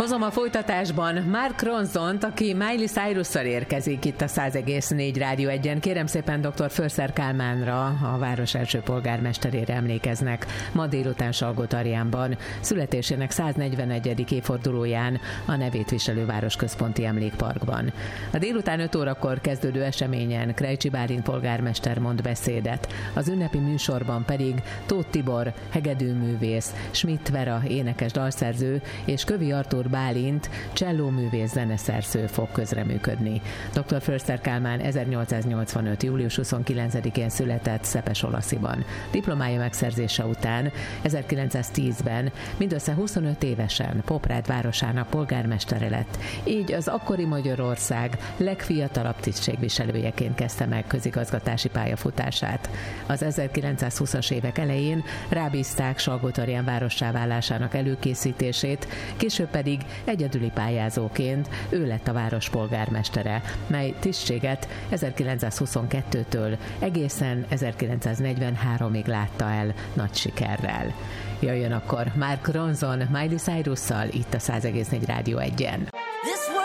Hozom a folytatásban Mark Ronson-t, aki Miley Cyrus-szal érkezik itt a 100,4 Rádió 1-en. Kérem szépen dr. Förster Kálmánra, a város első polgármesterére emlékeznek ma délután Salgótarjánban, születésének 141. évfordulóján a nevét viselő városközponti emlékparkban. A délután 5 órakor kezdődő eseményen Krejcsi Bálint polgármester mond beszédet, az ünnepi műsorban pedig Tóth Tibor, hegedűművész, Schmidt Vera, énekes dalszerző és Kövi Artúr Bálint, csellóművész, zeneszerző fog közreműködni. Dr. Förster Kálmán 1885. július 29-én született Szepes-Olasziban. Diplomája megszerzése után 1910-ben mindössze 25 évesen Poprád városának polgármestere lett, így az akkori Magyarország legfiatalabb tisztségviselőjeként kezdte meg közigazgatási pályafutását. Az 1920-as évek elején rábízták Salgótarján várossá válásának előkészítését, később pedig egyedüli pályázóként ő lett a város polgármestere, mely tisztséget 1922-től egészen 1943-ig látta el nagy sikerrel. Jöjjön akkor Mark Ronson Miley Cyrus-szal itt a 100,4 Rádió 1-en.